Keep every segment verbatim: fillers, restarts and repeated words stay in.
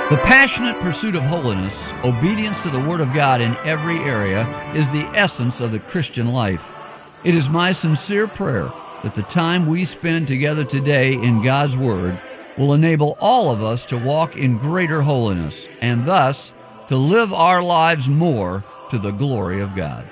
The passionate pursuit of holiness, obedience to the Word of God in every area, is the essence of the Christian life. It is my sincere prayer that the time we spend together today in God's Word will enable all of us to walk in greater holiness and thus to live our lives more to the glory of God.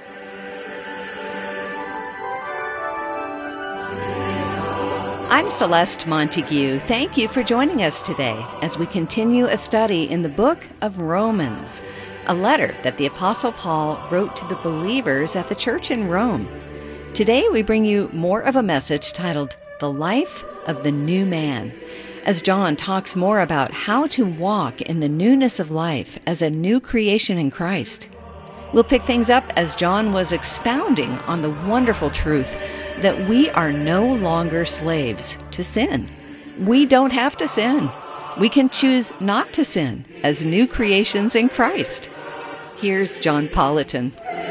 I'm Celeste Montague. Thank you for joining us today as we continue a study in the book of Romans, a letter that the Apostle Paul wrote to the believers at the church in Rome. Today we bring you more of a message titled, The Life of the New Man, as John talks more about how to walk in the newness of life as a new creation in Christ. We'll pick things up as John was expounding on the wonderful truth that we are no longer slaves to sin. We don't have to sin. We can choose not to sin as new creations in Christ. Here's John Politan.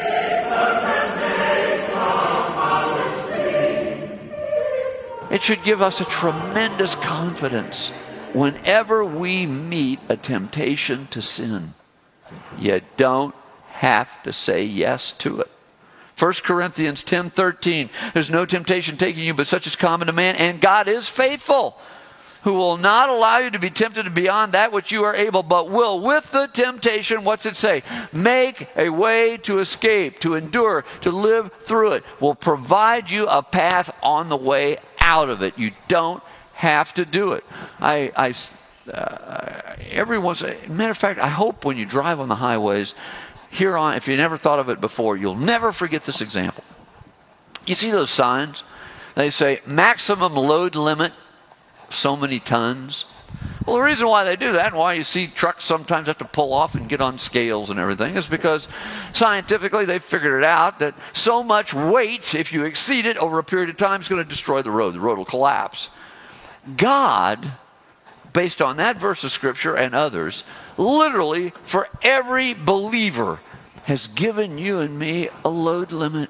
It should give us a tremendous confidence whenever we meet a temptation to sin. You don't have to say yes to it. First Corinthians ten thirteen, there's no temptation taking you but such is common to man, and God is faithful, who will not allow you to be tempted beyond that which you are able, but will with the temptation, what's it say? Make a way to escape, to endure, to live through it. Will provide you a path on the way out of it. You don't have to do it. I, I uh, every once, matter of fact, I hope when you drive on the highways, here on, if you never thought of it before, you'll never forget this example. You see those signs? They say maximum load limit, so many tons. Well, the reason why they do that and why you see trucks sometimes have to pull off and get on scales and everything is because scientifically they've figured it out that so much weight, if you exceed it over a period of time, is going to destroy the road. The road will collapse. God, based on that verse of Scripture and others, literally for every believer has given you and me a load limit.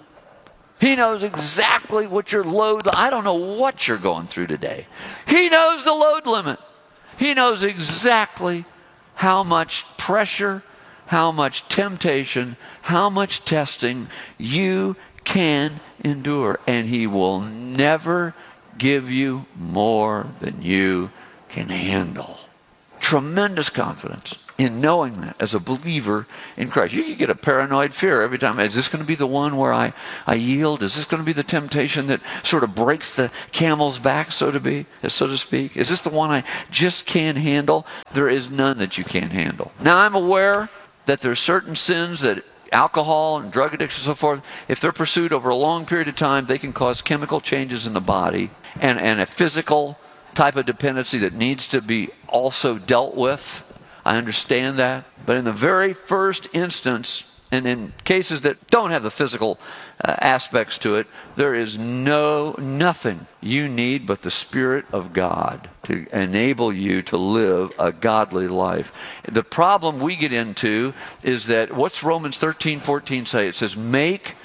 He knows exactly what your load, I don't know what you're going through today. He knows the load limit. He knows exactly how much pressure, how much temptation, how much testing you can endure. And He will never give you more than you can handle. Tremendous confidence in knowing that as a believer in Christ. You can get a paranoid fear every time. Is this going to be the one where I, I yield? Is this going to be the temptation that sort of breaks the camel's back, so to be, so to speak? Is this the one I just can't handle? There is none that you can't handle. Now, I'm aware that there's certain sins that alcohol and drug addiction and so forth, if they're pursued over a long period of time, they can cause chemical changes in the body and, and a physical type of dependency that needs to be also dealt with. I understand that. But in the very first instance, and in cases that don't have the physical uh, aspects to it, there is no nothing you need but the Spirit of God to enable you to live a godly life. The problem we get into is that, what's Romans thirteen fourteen say? It says, make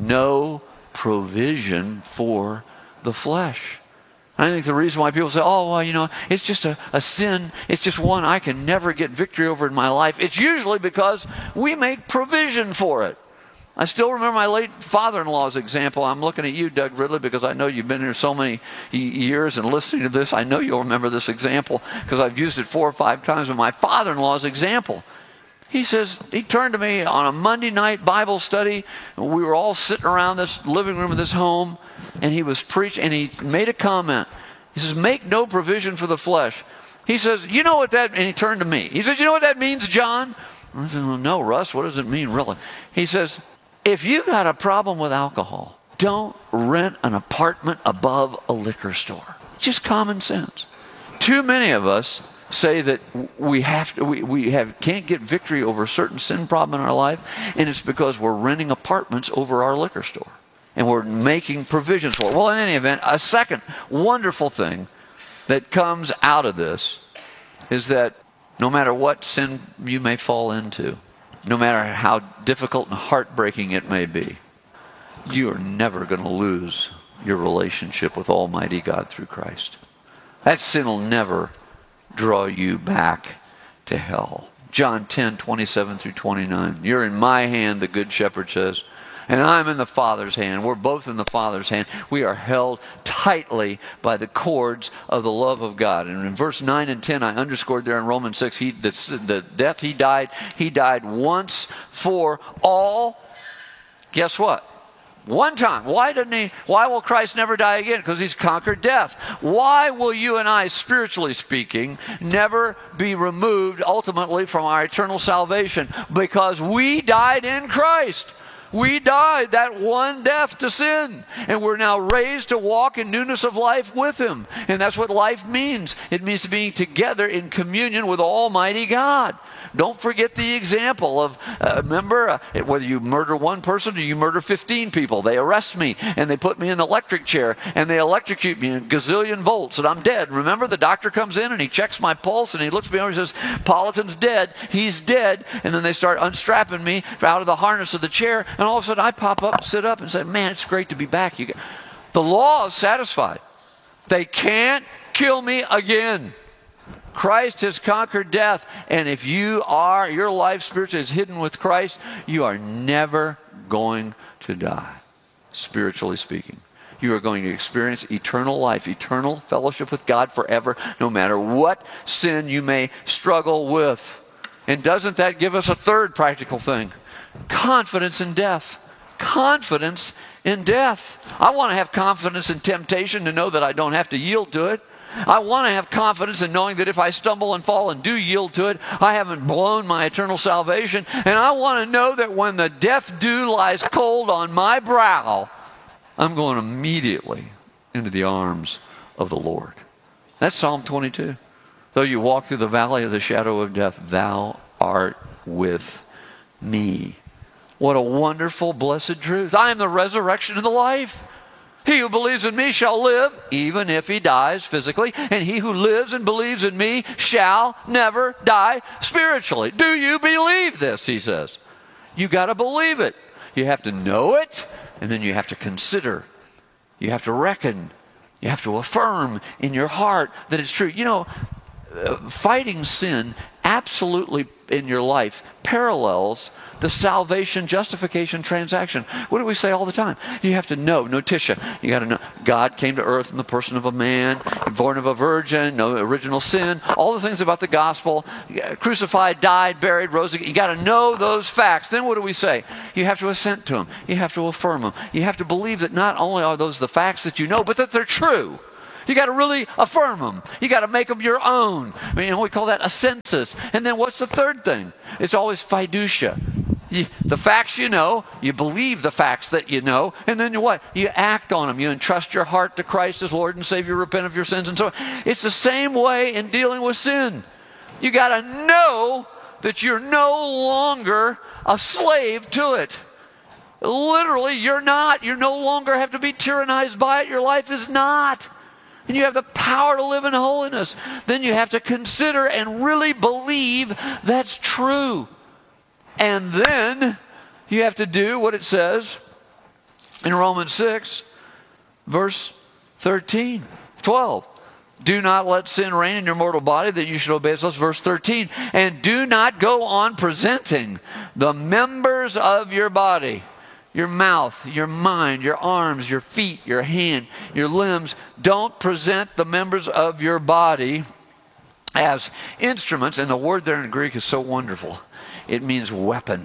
no provision for the flesh. I think the reason why people say, oh, well, you know, it's just a, a sin. It's just one I can never get victory over in my life. It's usually because we make provision for it. I still remember my late father-in-law's example. I'm looking at you, Doug Ridley, because I know you've been here so many years and listening to this. I know you'll remember this example because I've used it four or five times with my father-in-law's example. He says, he turned to me on a Monday night Bible study, and we were all sitting around this living room of this home, and he was preaching, and he made a comment. He says, make no provision for the flesh. He says, you know what that, and he turned to me. He says, you know what that means, John? I said, well, no, Russ, what does it mean, really? He says, if you got a problem with alcohol, don't rent an apartment above a liquor store. Just common sense. Too many of us say that we have to, we, we have can't get victory over a certain sin problem in our life, and it's because we're renting apartments over our liquor store. And we're making provisions for it. Well, in any event, a second wonderful thing that comes out of this is that no matter what sin you may fall into, no matter how difficult and heartbreaking it may be, you are never going to lose your relationship with Almighty God through Christ. That sin will never draw you back to hell. John ten, twenty-seven through twenty-nine. You're in my hand, the good shepherd says, and I'm in the Father's hand. We're both in the Father's hand. We are held tightly by the cords of the love of God. And in verse nine and ten, I underscored there in Romans six, he, the, the death he died, he died once for all. Guess what? One time. Why didn't he? Why will Christ never die again? Because he's conquered death. Why will you and I, spiritually speaking, never be removed ultimately from our eternal salvation? Because we died in Christ. We died that one death to sin. And we're now raised to walk in newness of life with him. And that's what life means. It means to be together in communion with Almighty God. Don't forget the example of, uh, remember, uh, whether you murder one person or you murder fifteen people. They arrest me and they put me in an electric chair and they electrocute me in a gazillion volts and I'm dead. Remember, the doctor comes in and he checks my pulse and he looks me over and says, Politan's dead. He's dead. And then they start unstrapping me out of the harness of the chair. And all of a sudden I pop up, sit up and say, man, it's great to be back. You get... The law is satisfied. They can't kill me again. Christ has conquered death, and if you are, your life spiritually is hidden with Christ, you are never going to die, spiritually speaking. You are going to experience eternal life, eternal fellowship with God forever, no matter what sin you may struggle with. And doesn't that give us a third practical thing? Confidence in death. Confidence in death. I want to have confidence in temptation to know that I don't have to yield to it. I want to have confidence in knowing that if I stumble and fall and do yield to it, I haven't blown my eternal salvation. And I want to know that when the death dew lies cold on my brow, I'm going immediately into the arms of the Lord. That's Psalm twenty-two. Though you walk through the valley of the shadow of death, thou art with me. What a wonderful, blessed truth. I am the resurrection and the life. He who believes in me shall live, even if he dies physically. And he who lives and believes in me shall never die spiritually. Do you believe this, he says. You got to believe it. You have to know it, and then you have to consider. You have to reckon. You have to affirm in your heart that it's true. You know, uh, fighting sin absolutely in your life parallels the salvation, justification transaction. What do we say all the time? You have to know, notitia. You got to know God came to earth in the person of a man, born of a virgin, no original sin, all the things about the gospel, crucified, died, buried, rose again. You got to know those facts. Then what do we say? You have to assent to them. You have to affirm them. You have to believe that not only are those the facts that you know, but that they're true. You got to really affirm them. You got to make them your own. I mean, we call that a census. And then what's the third thing? It's always fiducia. You, the facts you know, you believe the facts that you know, and then you what? You act on them. You entrust your heart to Christ as Lord and Savior, repent of your sins, and so on. It's the same way in dealing with sin. You got to know that you're no longer a slave to it. Literally, you're not. You no longer have to be tyrannized by it. Your life is not. And you have the power to live in holiness. Then you have to consider and really believe that's true. And then you have to do what it says in Romans six, verse thirteen, twelve. Do not let sin reign in your mortal body, that you should obey its lusts. Verse thirteen. And do not go on presenting the members of your body, your mouth, your mind, your arms, your feet, your hand, your limbs. Don't present the members of your body as instruments. And the word there in Greek is so wonderful. It means weapon.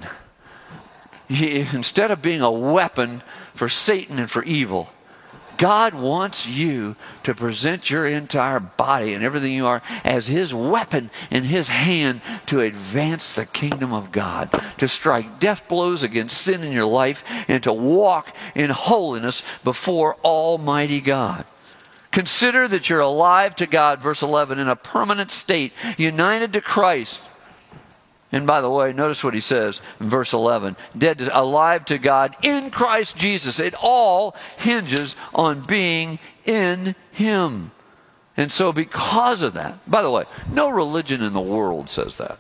He, instead of being a weapon for Satan and for evil, God wants you to present your entire body and everything you are as his weapon in his hand to advance the kingdom of God, to strike death blows against sin in your life, and to walk in holiness before Almighty God. Consider that you're alive to God, verse eleven, in a permanent state, united to Christ. And by the way, notice what he says in verse eleven. Dead, to, alive to God in Christ Jesus. It all hinges on being in him. And so because of that, by the way, no religion in the world says that.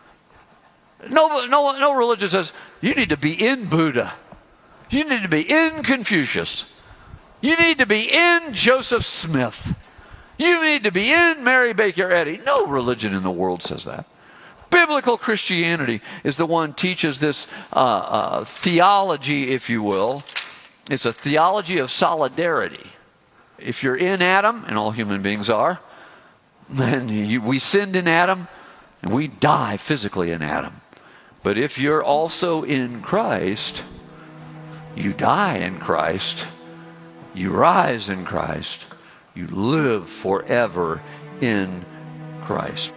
No, no, no religion says you need to be in Buddha. You need to be in Confucius. You need to be in Joseph Smith. You need to be in Mary Baker Eddy. No religion in the world says that. Biblical Christianity is the one teaches this uh, uh, theology, if you will. It's a theology of solidarity. If you're in Adam, and all human beings are, then you, we sinned in Adam, and we die physically in Adam. But if you're also in Christ, you die in Christ, you rise in Christ, you live forever in Christ.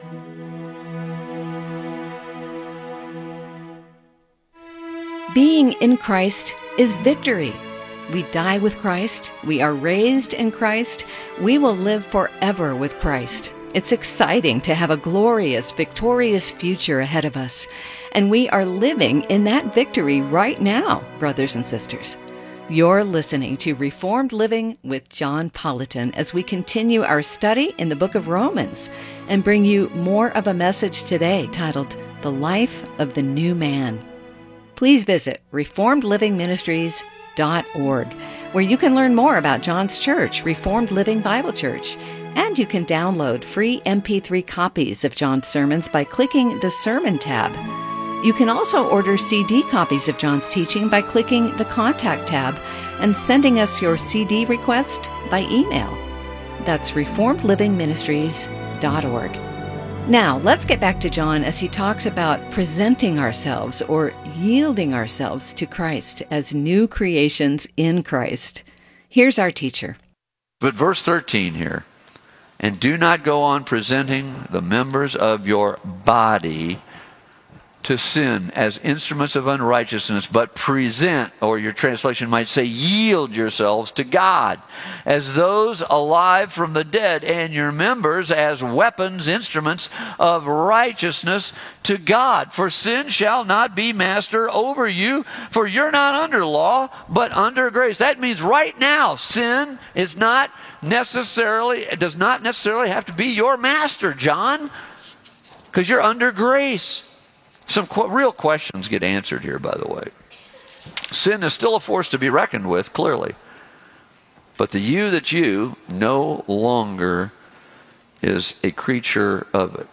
Being in Christ is victory. We die with Christ. We are raised in Christ. We will live forever with Christ. It's exciting to have a glorious, victorious future ahead of us. And we are living in that victory right now, brothers and sisters. You're listening to Reformed Living with John Politan as we continue our study in the book of Romans and bring you more of a message today titled, The Life of the New Man. Please visit reformed living ministries dot org, where you can learn more about John's church, Reformed Living Bible Church, and you can download free M P three copies of John's sermons by clicking the Sermon tab. You can also order C D copies of John's teaching by clicking the Contact tab and sending us your C D request by email. That's reformed living ministries dot org. Now, let's get back to John as he talks about presenting ourselves or yielding ourselves to Christ as new creations in Christ. Here's our teacher. But verse thirteen here, and do not go on presenting the members of your body to sin as instruments of unrighteousness, but present, or your translation might say, yield yourselves to God as those alive from the dead, and your members as weapons, instruments of righteousness to God. For sin shall not be master over you, for you're not under law, but under grace. That means right now, sin is not necessarily, it does not necessarily have to be your master, John, because you're under grace. Some qu- real questions get answered here, by the way. Sin is still a force to be reckoned with, clearly. But the you that you no longer is a creature of it.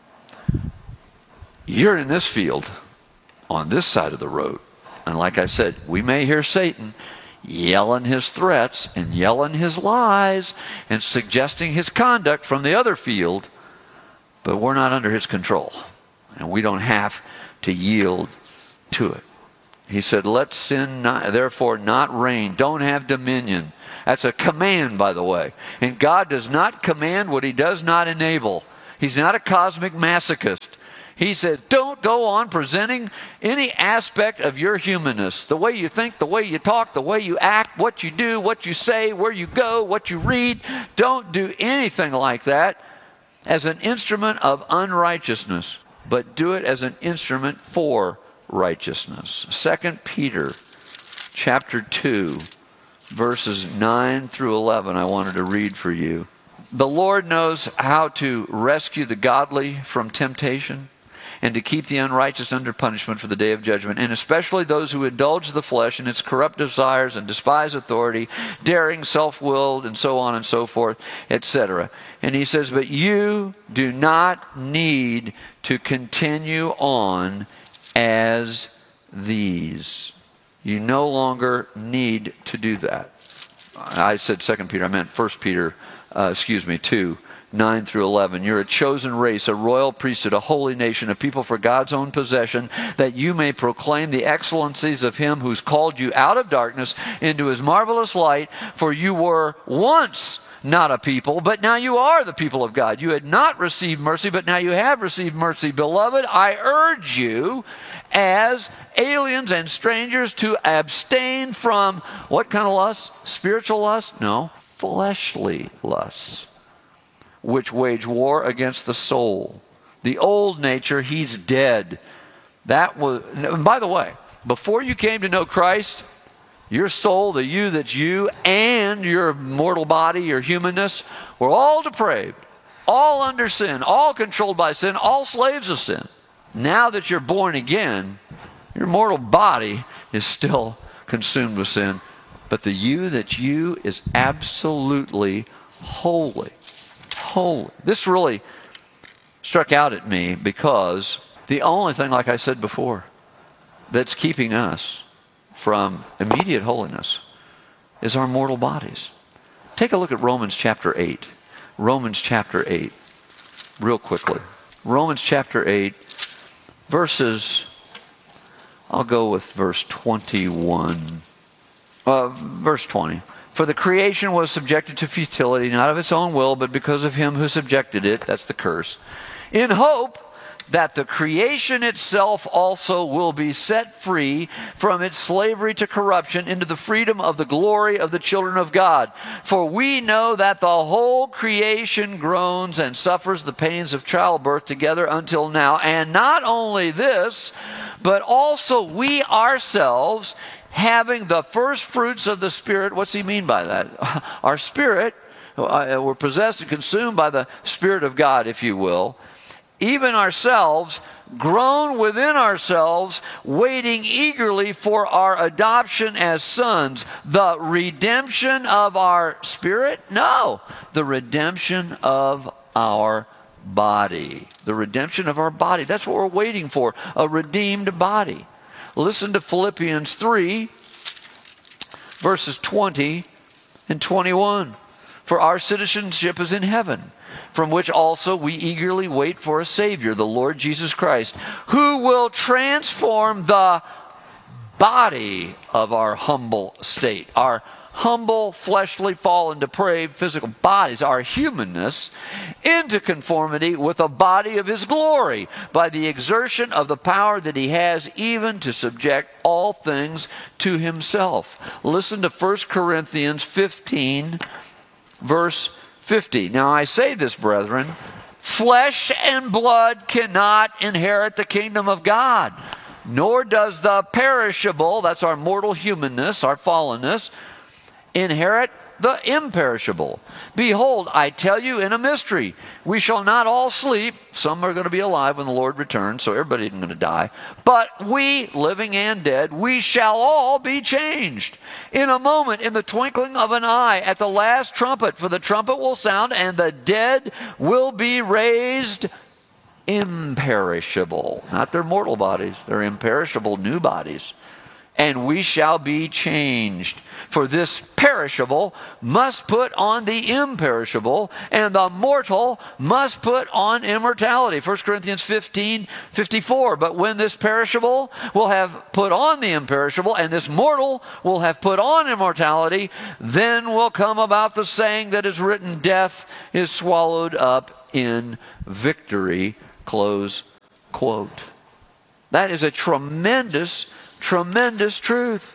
You're in this field, on this side of the road. And like I said, we may hear Satan yelling his threats and yelling his lies and suggesting his conduct from the other field, but we're not under his control. And we don't have to yield to it. He said, let sin not, therefore not reign. Don't have dominion. That's a command, by the way. And God does not command what he does not enable. He's not a cosmic masochist. He said, don't go on presenting any aspect of your humanness. The way you think, the way you talk, the way you act, what you do, what you say, where you go, what you read. Don't do anything like that as an instrument of unrighteousness, but do it as an instrument for righteousness. Second Peter chapter two, verses nine through eleven, I wanted to read for you. The Lord knows how to rescue the godly from temptation and to keep the unrighteous under punishment for the day of judgment, and especially those who indulge the flesh in its corrupt desires and despise authority, daring, self-willed, and so on and so forth, et cetera. And he says, but you do not need to continue on as these. You no longer need to do that. I said Second Peter, I meant First Peter, uh, excuse me, two. nine through eleven. You're a chosen race, a royal priesthood, a holy nation, a people for God's own possession, that you may proclaim the excellencies of him who's called you out of darkness into his marvelous light. For you were once not a people, but now you are the people of God. You had not received mercy, but now you have received mercy. Beloved, I urge you as aliens and strangers to abstain from what kind of lust? Spiritual lust? No, fleshly lusts, which wage war against the soul. The old nature, he's dead. That was, and by the way, before you came to know Christ, your soul, the you that's you, and your mortal body, your humanness, were all depraved, all under sin, all controlled by sin, all slaves of sin. Now that you're born again, your mortal body is still consumed with sin, but the you that's you is absolutely holy. Holy. This really struck out at me because The only thing, like I said before, that's keeping us from immediate holiness is our mortal bodies. Take a look at Romans chapter eight. Romans chapter eight, real quickly. Romans chapter eight, verses, I'll go with verse twenty-one. Uh, verse twenty. For the creation was subjected to futility, not of its own will, but because of him who subjected it, that's the curse, in hope that the creation itself also will be set free from its slavery to corruption into the freedom of the glory of the children of God. For we know that the whole creation groans and suffers the pains of childbirth together until now. And not only this, but also we ourselves, having the first fruits of the Spirit. What's he mean by that? Our spirit, uh, we're possessed and consumed by the Spirit of God, if you will. Even ourselves, groan within ourselves, waiting eagerly for our adoption as sons. The redemption of our spirit? No, the redemption of our body. The redemption of our body. That's what we're waiting for, a redeemed body. Listen to Philippians three, verses twenty and twenty-one. For our citizenship is in heaven, from which also we eagerly wait for a Savior, the Lord Jesus Christ, who will transform the body of our humble state, our humble, fleshly, fallen, depraved, physical bodies, our humanness, into conformity with the body of his glory, by the exertion of the power that he has even to subject all things to himself. Listen to First Corinthians fifteen, verse fifty. Now I say this, brethren, flesh and blood cannot inherit the kingdom of God, nor does the perishable, that's our mortal humanness, our fallenness, inherit the imperishable. Behold, I tell you in a mystery, we shall not all sleep. Some are going to be alive when the Lord returns, so everybody isn't going to die. But we, living and dead, we shall all be changed. In a moment, in the twinkling of an eye, at the last trumpet, for the trumpet will sound, and the dead will be raised imperishable. Not their mortal bodies, their imperishable new bodies. And we shall be changed. For this perishable must put on the imperishable, and the mortal must put on immortality. First Corinthians fifteen, fifty-four. But when this perishable will have put on the imperishable, and this mortal will have put on immortality, then will come about the saying that is written, death is swallowed up in victory. Close quote. That is a tremendous Tremendous truth.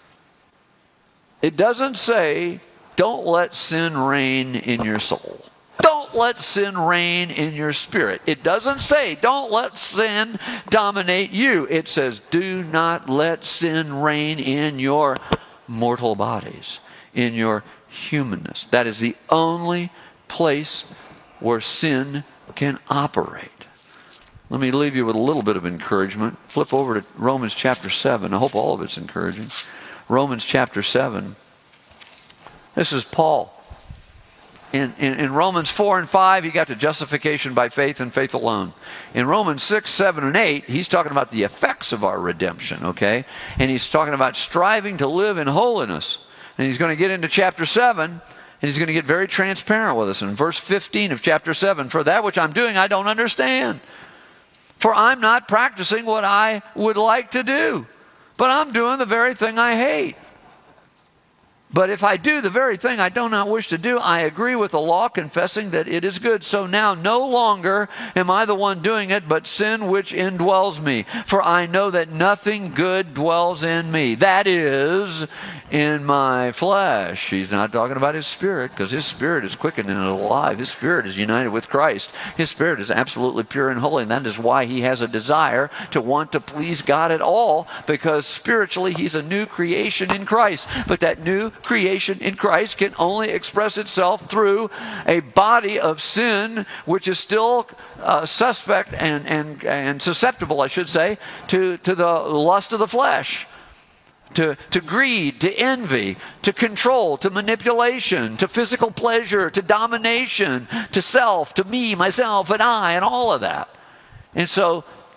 It doesn't say, don't let sin reign in your soul. Don't let sin reign in your spirit. It doesn't say, don't let sin dominate you. It says, do not let sin reign in your mortal bodies, in your humanness. That is the only place where sin can operate. Let me leave you with a little bit of encouragement. Flip over to Romans chapter seven. I hope all of it's encouraging. Romans chapter seven. This is Paul. In, in, in Romans four and five, he got to justification by faith and faith alone. In Romans six, seven, and eight, he's talking about the effects of our redemption, okay? And he's talking about striving to live in holiness. And he's going to get into chapter seven, and he's going to get very transparent with us. In verse fifteen of chapter seven, for that which I'm doing I don't understand. For I'm not practicing what I would like to do, but I'm doing the very thing I hate. But if I do the very thing I do not wish to do, I agree with the law, confessing that it is good. So now no longer am I the one doing it, but sin which indwells me. For I know that nothing good dwells in me. That is, in my flesh. He's not talking about his spirit, because his spirit is quickened and alive. His spirit is united with Christ. His spirit is absolutely pure and holy. And that is why he has a desire to want to please God at all, because spiritually he's a new creation in Christ. But that new creation in Christ can only express itself through a body of sin, which is still uh, suspect and, and, and susceptible, I should say, to, to the lust of the flesh. To, to greed, to envy, to control, to manipulation, to physical pleasure, to domination, to self, to me, myself, and I, and all of that. And so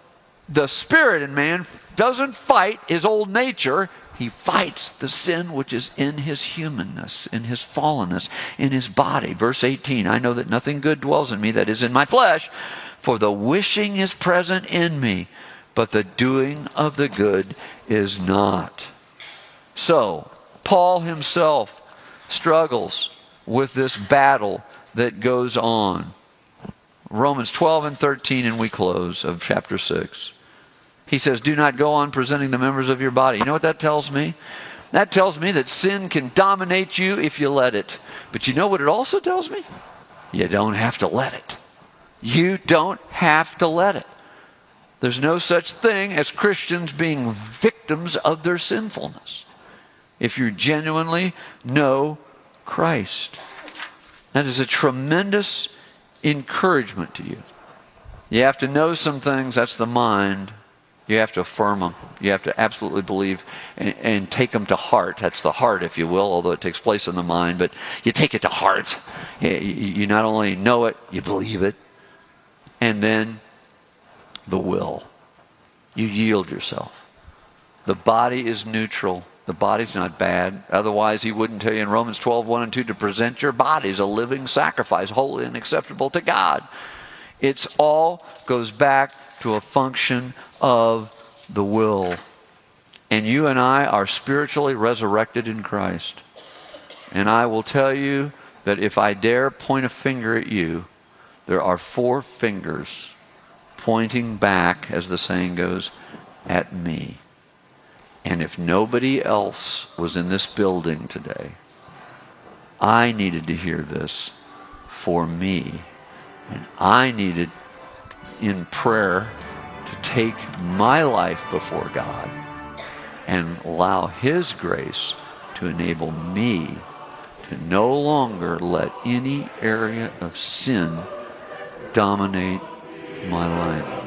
The spirit in man doesn't fight his old nature. He fights the sin which is in his humanness, in his fallenness, in his body. Verse eighteen, I know that nothing good dwells in me, that is in my flesh, for the wishing is present in me, but the doing of the good is not. So, Paul himself struggles with this battle that goes on. Romans twelve and thirteen, and we close, of chapter six. He says, do not go on presenting the members of your body. You know what that tells me? That tells me that sin can dominate you if you let it. But you know what it also tells me? You don't have to let it. You don't have to let it. There's no such thing as Christians being victims of their sinfulness if you genuinely know Christ. That is a tremendous encouragement to you. You have to know some things, that's the mind. You have to affirm them. You have to absolutely believe and, and take them to heart. That's the heart, if you will, although it takes place in the mind. But you take it to heart. You, you not only know it, you believe it. And then the will. You yield yourself. The body is neutral. The body's not bad. Otherwise, he wouldn't tell you in Romans twelve, one and two to present your bodies a living sacrifice, holy and acceptable to God. It's all goes back to a function of the will. And you and I are spiritually resurrected in Christ. And I will tell you that if I dare point a finger at you, there are four fingers pointing back, as the saying goes, at me. And if nobody else was in this building today, I needed to hear this for me. And I needed, in prayer, to take my life before God and allow His grace to enable me to no longer let any area of sin dominate my life.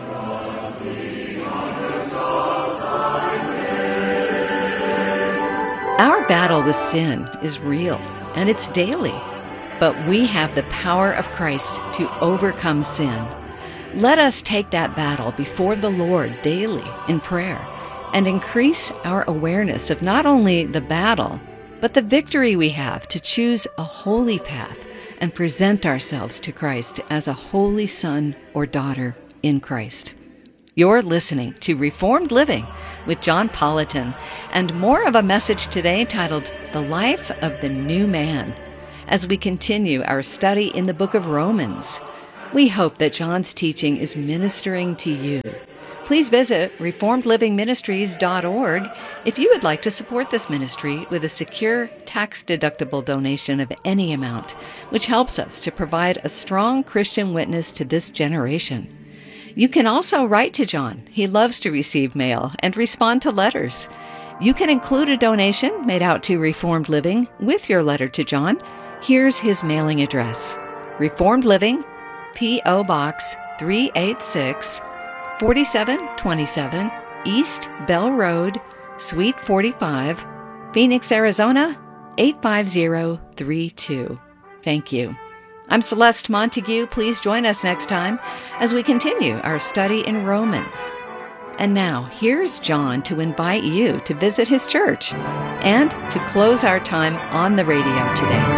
Our battle with sin is real, and it's daily. But we have the power of Christ to overcome sin. Let us take that battle before the Lord daily in prayer and increase our awareness of not only the battle, but the victory we have to choose a holy path and present ourselves to Christ as a holy son or daughter in Christ. You're listening to Reformed Living with John Politan, and more of a message today titled The Life of the New Man, as we continue our study in the book of Romans. We hope that John's teaching is ministering to you. Please visit reformed living ministries dot org if you would like to support this ministry with a secure, tax-deductible donation of any amount, which helps us to provide a strong Christian witness to this generation. You can also write to John. He loves to receive mail and respond to letters. You can include a donation made out to Reformed Living with your letter to John. Here's his mailing address: Reformed Living, P O Box three eighty-six, forty-seven twenty-seven East Bell Road, Suite forty-five, Phoenix, Arizona eight five zero three two. Thank you. I'm Celeste Montague. Please join us next time as we continue our study in Romans. And now, here's John to invite you to visit his church and to close our time on the radio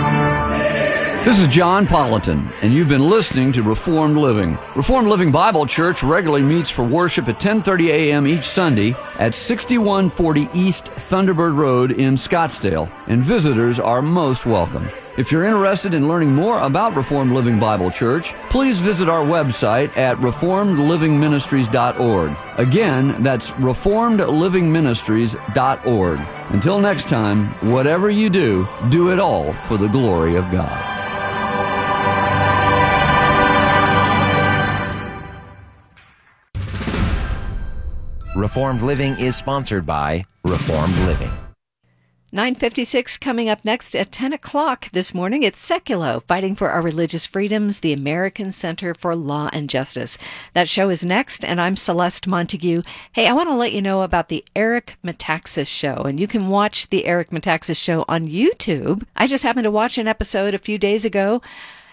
today. This is John Politan, and you've been listening to Reformed Living. Reformed Living Bible Church regularly meets for worship at ten thirty a.m. each Sunday at sixty-one forty East Thunderbird Road in Scottsdale, and visitors are most welcome. If you're interested in learning more about Reformed Living Bible Church, please visit our website at reformed living ministries dot org. Again, that's reformed living ministries dot org. Until next time, whatever you do, do it all for the glory of God. Reformed Living is sponsored by Reformed Living. nine fifty-six coming up next at ten o'clock this morning. It's Seculo, Fighting for Our Religious Freedoms, the American Center for Law and Justice. That show is next, and I'm Celeste Montague. Hey, I want to let you know about the Eric Metaxas Show, and you can watch the Eric Metaxas Show on YouTube. I just happened to watch an episode a few days ago,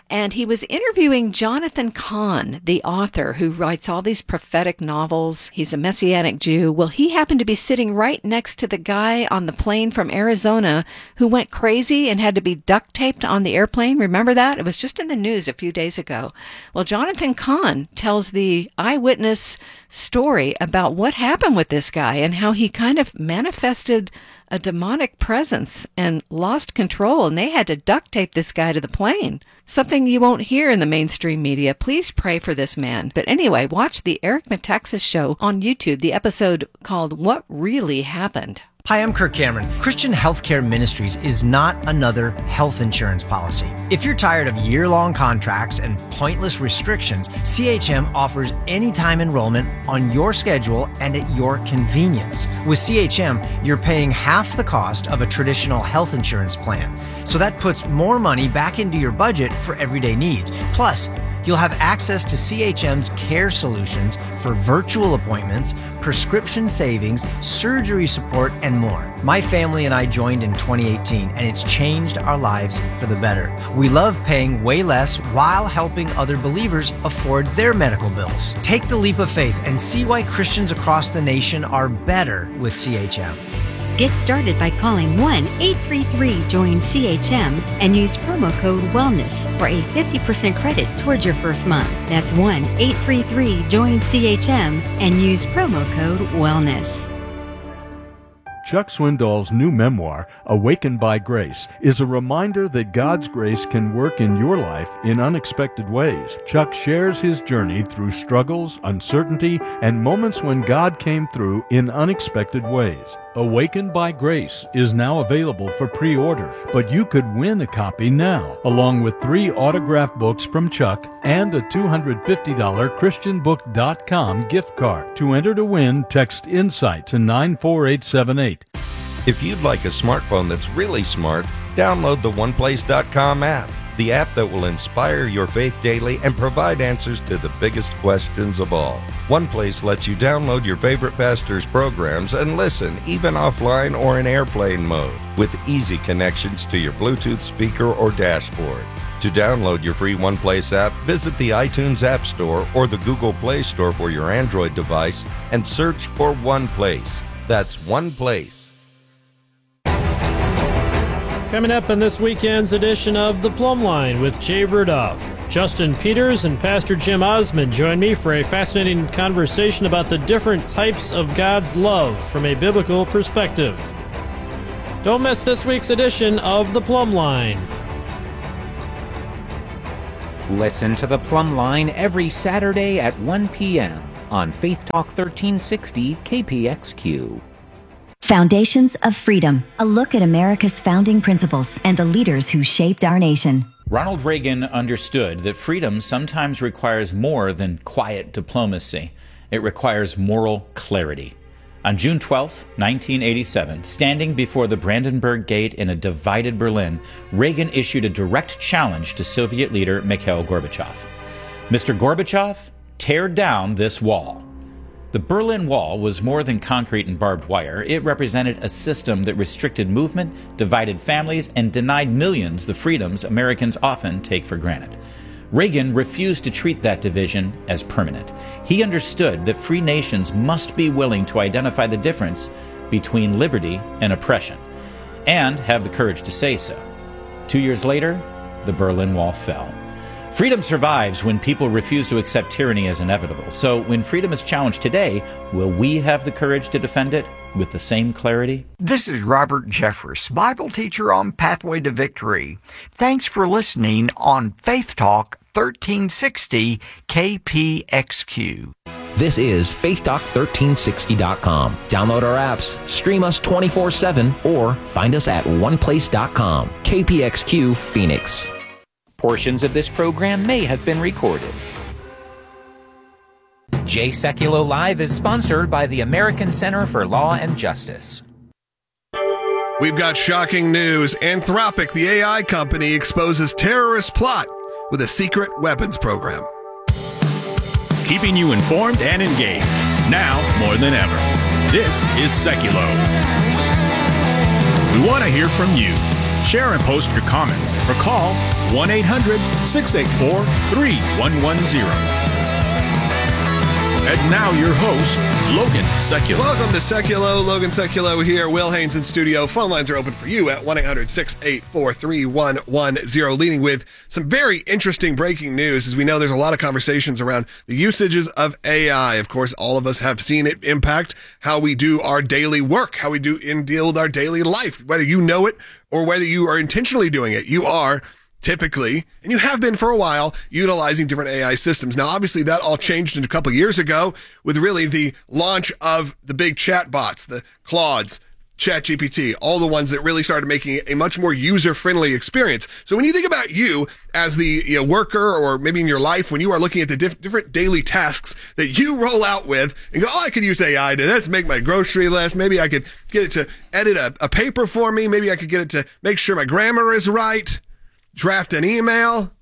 and he was interviewing Jonathan Cahn, the author who writes all these prophetic novels. He's a Messianic Jew. Well, he happened to be sitting right next to the guy on the plane from Arizona who went crazy and had to be duct taped on the airplane. Remember that? It was just in the news a few days ago. Well, Jonathan Cahn tells the eyewitness story about what happened with this guy and how he kind of manifested a demonic presence and lost control, and they had to duct tape this guy to the plane. Something you won't hear in the mainstream media. Please pray for this man. But anyway, watch the Eric Metaxas Show on YouTube, the episode called What Really Happened. Hi, I'm Kirk Cameron. Christian Healthcare Ministries is not another health insurance policy. If you're tired of year-long contracts and pointless restrictions, C H M offers anytime enrollment on your schedule and at your convenience. With C H M, you're paying half the cost of a traditional health insurance plan. So that puts more money back into your budget for everyday needs. Plus, you'll have access to C H M's care solutions for virtual appointments, prescription savings, surgery support, and more. My family and I joined in twenty eighteen, and it's changed our lives for the better. We love paying way less while helping other believers afford their medical bills. Take the leap of faith and see why Christians across the nation are better with C H M. Get started by calling one eight three three join C H M and use promo code WELLNESS for a fifty percent credit towards your first month. That's one eight three three join C H M and use promo code WELLNESS. Chuck Swindoll's new memoir, Awakened by Grace, is a reminder that God's grace can work in your life in unexpected ways. Chuck shares his journey through struggles, uncertainty, and moments when God came through in unexpected ways. Awakened by Grace is now available for pre-order, but you could win a copy now, along with three autographed books from Chuck and a two hundred fifty dollars christian book dot com gift card. To enter to win, text INSIGHT to nine four eight seven eight. If you'd like a smartphone that's really smart, download the one place dot com app, the app that will inspire your faith daily and provide answers to the biggest questions of all. OnePlace lets you download your favorite pastor's programs and listen even offline or in airplane mode with easy connections to your Bluetooth speaker or dashboard. To download your free OnePlace app, visit the iTunes App Store or the Google Play Store for your Android device and search for OnePlace. That's OnePlace. Coming up in this weekend's edition of The Plumb Line with Jay Rudolph. Justin Peters and Pastor Jim Osmond join me for a fascinating conversation about the different types of God's love from a biblical perspective. Don't miss this week's edition of The Plumb Line. Listen to The Plumb Line every Saturday at one p.m. on Faith Talk thirteen sixty K P X Q. Foundations of Freedom, a look at America's founding principles and the leaders who shaped our nation. Ronald Reagan understood that freedom sometimes requires more than quiet diplomacy. It requires moral clarity. On June twelfth, nineteen eighty-seven, standing before the Brandenburg Gate in a divided Berlin, Reagan issued a direct challenge to Soviet leader Mikhail Gorbachev. Mister Gorbachev, tear down this wall. The Berlin Wall was more than concrete and barbed wire. It represented a system that restricted movement, divided families, and denied millions the freedoms Americans often take for granted. Reagan refused to treat that division as permanent. He understood that free nations must be willing to identify the difference between liberty and oppression, and have the courage to say so. Two years later, the Berlin Wall fell. Freedom survives when people refuse to accept tyranny as inevitable. So when freedom is challenged today, will we have the courage to defend it with the same clarity? This is Robert Jeffress, Bible teacher on Pathway to Victory. Thanks for listening on Faith Talk thirteen sixty K P X Q. This is faith talk thirteen sixty dot com. Download our apps, stream us twenty-four seven, or find us at one place dot com. K P X Q Phoenix. Portions of this program may have been recorded. Jay Sekulow Live is sponsored by the American Center for Law and Justice. We've got shocking news. Anthropic, the A I company, exposes terrorist plot with a secret weapons program. Keeping you informed and engaged, now more than ever. This is Sekulow. We want to hear from you. Share and post your comments or call one eight hundred, six eight four, three one one zero. And now your host, Logan Sekulow. Welcome to Sekulow. Logan Sekulow here. Will Haynes in studio. Phone lines are open for you at one eight hundred, six eight four, three one one zero. Leading with some very interesting breaking news. As we know, there's a lot of conversations around the usages of A I. Of course, all of us have seen it impact how we do our daily work, how we do in deal with our daily life. Whether you know it or whether you are intentionally doing it, you are typically, and you have been for a while, utilizing different A I systems. Now, obviously, that all changed a couple years ago with really the launch of the big chat bots, the Claudes, ChatGPT, all the ones that really started making it a much more user-friendly experience. So when you think about you as the you know, worker, or maybe in your life, when you are looking at the diff- different daily tasks that you roll out with and go, oh, I could use A I to this, make my grocery list. Maybe I could get it to edit a, a paper for me. Maybe I could get it to make sure my grammar is right. Draft an email.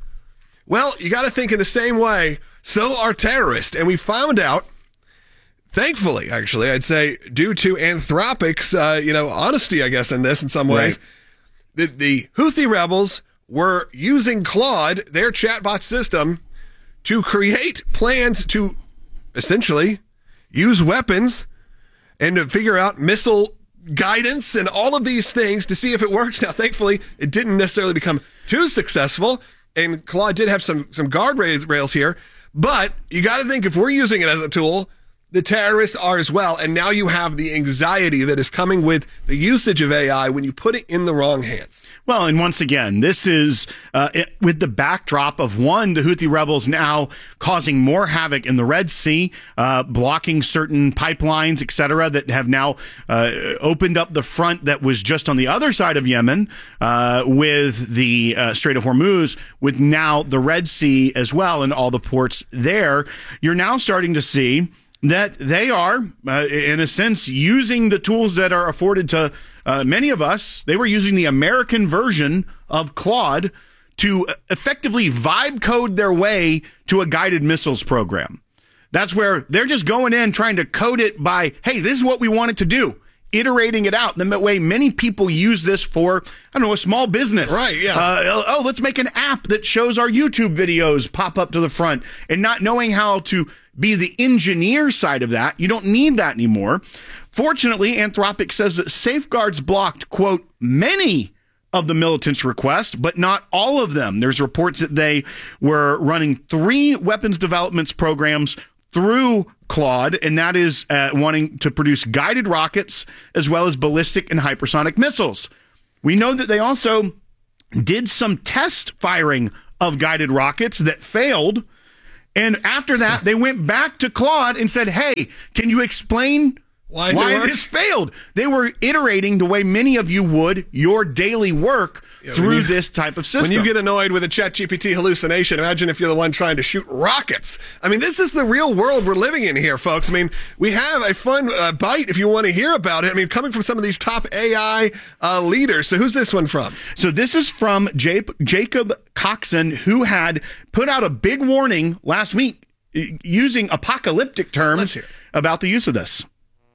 Well, you got to think in the same way. So are terrorists. And we found out, thankfully, actually, I'd say, due to Anthropic's, uh, you know, honesty, I guess, in this in some ways, right. the, the Houthi rebels were using Claude, their chatbot system, to create plans to essentially use weapons and to figure out missile guidance and all of these things to see if it works. Now, thankfully, it didn't necessarily become too successful, and Claude did have some some guardrails here, but you got to think, if we're using it as a tool, the terrorists are as well, and now you have the anxiety that is coming with the usage of A I when you put it in the wrong hands. Well, and once again, this is uh, it, with the backdrop of, one, the Houthi rebels now causing more havoc in the Red Sea, uh, blocking certain pipelines, et cetera, that have now uh, opened up the front that was just on the other side of Yemen uh, with the uh, Strait of Hormuz, with now the Red Sea as well and all the ports there. You're now starting to see that they are, uh, in a sense, using the tools that are afforded to uh, many of us. They were using the American version of Claude to effectively vibe code their way to a guided missiles program. That's where they're just going in, trying to code it by, hey, this is what we want it to do, iterating it out. The way many people use this for, I don't know, a small business. Right, yeah. Uh, oh, let's make an app that shows our YouTube videos pop up to the front, and not knowing how to be the engineer side of that. You don't need that anymore. Fortunately, Anthropic says that safeguards blocked, quote, many of the militants' requests, but not all of them. There's reports that they were running three weapons development programs through Claude, and that is uh, wanting to produce guided rockets as well as ballistic and hypersonic missiles. We know that they also did some test firing of guided rockets that failed. And after that, they went back to Claude and said, hey, can you explain why, why this failed? They were iterating the way many of you would your daily work yeah, through you, this type of system. When you get annoyed with a ChatGPT hallucination, imagine if you're the one trying to shoot rockets. I mean, this is the real world we're living in here, folks. I mean, we have a fun uh, bite if you want to hear about it. I mean, coming from some of these top A I uh, leaders. So who's this one from? So this is from J- Jacob Coxon, who had put out a big warning last week using apocalyptic terms about the use of this.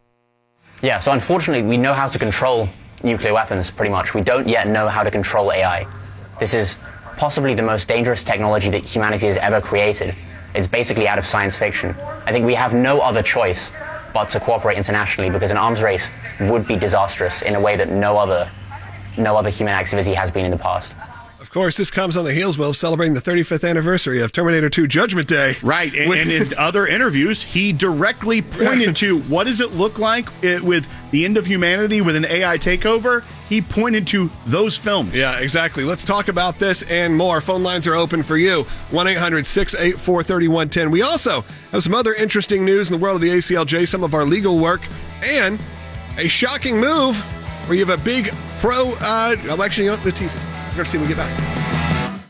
Yeah, so unfortunately, we know how to control nuclear weapons, pretty much. We don't yet know how to control A I. This is possibly the most dangerous technology that humanity has ever created. It's basically out of science fiction. I think we have no other choice but to cooperate internationally, because an arms race would be disastrous in a way that no other, no other human activity has been in the past. Of course, this comes on the heels of celebrating the thirty-fifth anniversary of Terminator two Judgment Day. Right, and, and in other interviews, he directly pointed to what does it look like with the end of humanity with an A I takeover. He pointed to those films. Yeah, exactly. Let's talk about this and more. Phone lines are open for you, one eight hundred, six eight four, three one one zero. We also have some other interesting news in the world of the A C L J, some of our legal work, and a shocking move where you have a big pro... Uh, I'm actually going to tease it. We're going to see when we get back.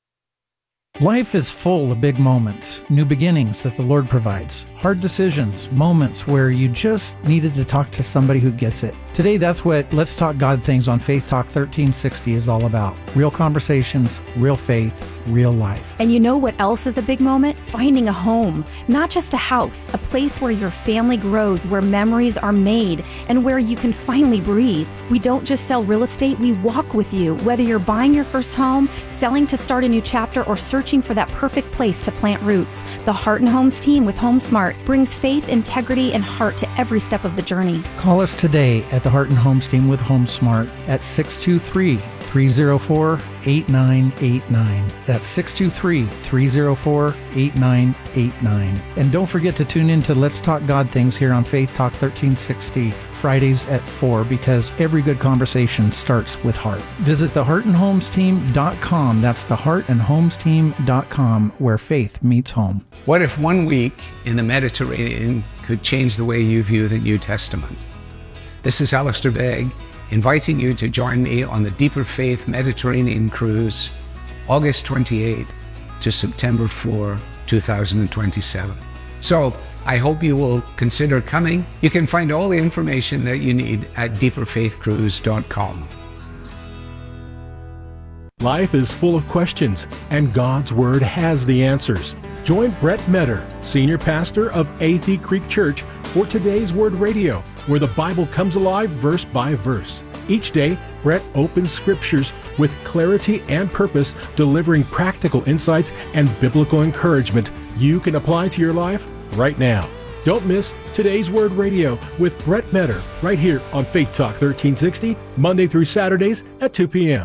Life is full of big moments, new beginnings that the Lord provides, hard decisions, moments where you just needed to talk to somebody who gets it. Today, that's what Let's Talk God Things on Faith Talk thirteen sixty is all about. Real conversations, real faith, real life. And you know what else is a big moment? Finding a home. Not just a house, a place where your family grows, where memories are made, and where you can finally breathe. We don't just sell real estate, we walk with you. Whether you're buying your first home, selling to start a new chapter, or searching for that perfect place to plant roots, the Heart and Homes team with HomeSmart brings faith, integrity, and heart to every step of the journey. Call us today at the Heart and Homes team with HomeSmart at six two three, three oh four, eight nine eight nine. That's six two three, three oh four, eight nine eight nine. And don't forget to tune in to Let's Talk God Things here on Faith Talk thirteen sixty, Fridays at four, because every good conversation starts with heart. Visit the heart and homes team dot com. That's the heart and homes team dot com, where faith meets home. What if one week in the Mediterranean could change the way you view the New Testament? This is Alistair Begg, inviting you to join me on the Deeper Faith Mediterranean Cruise, August twenty-eighth to September fourth, two thousand twenty-seven. So I hope you will consider coming. You can find all the information that you need at deeper faith cruise dot com. Life is full of questions, and God's Word has the answers. Join Brett Metter, Senior Pastor of Athey Creek Church, for Today's Word Radio, where the Bible comes alive verse by verse. Each day, Brett opens scriptures with clarity and purpose, delivering practical insights and biblical encouragement you can apply to your life right now. Don't miss Today's Word Radio with Brett Metter right here on Faith Talk thirteen sixty, Monday through Saturdays at two p.m.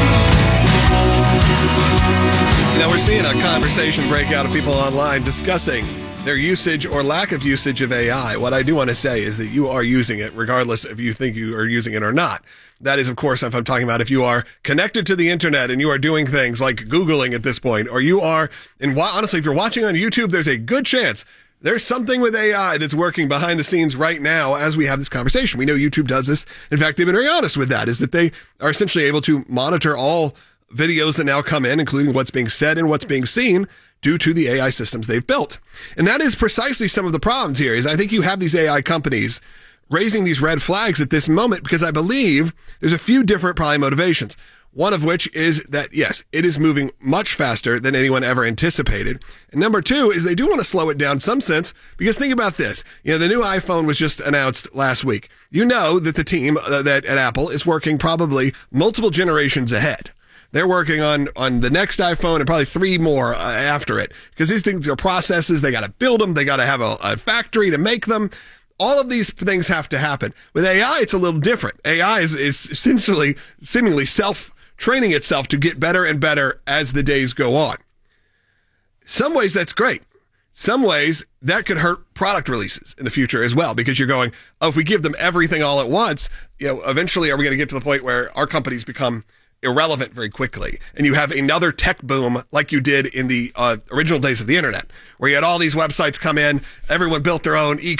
You know, we're seeing a conversation break out of people online discussing their usage or lack of usage of A I. What I do want to say is that you are using it regardless if you think you are using it or not. That is, of course, if I'm talking about if you are connected to the internet and you are doing things like Googling at this point, or you are, and honestly, if you're watching on YouTube, there's a good chance there's something with A I that's working behind the scenes right now as we have this conversation. We know YouTube does this. In fact, they've been very honest with that, is that they are essentially able to monitor all videos that now come in, including what's being said and what's being seen, due to the A I systems they've built. And that is precisely some of the problems here, is I think you have these A I companies raising these red flags at this moment because I believe there's a few different probably motivations. One of which is that, yes, it is moving much faster than anyone ever anticipated. And number two is they do want to slow it down in some sense, because think about this. You know, the new iPhone was just announced last week. You know that the team uh, that at Apple is working probably multiple generations ahead. They're working on, on the next iPhone and probably three more uh, after it, because these things are processes. They got to build them. They got to have a, a factory to make them. All of these things have to happen. With A I, it's a little different. A I is, is essentially seemingly self-training itself to get better and better as the days go on. Some ways that's great. Some ways that could hurt product releases in the future as well, because you're going, oh, if we give them everything all at once, you know, eventually are we going to get to the point where our companies become irrelevant very quickly, and you have another tech boom like you did in the uh, original days of the internet, where you had all these websites come in, everyone built their own e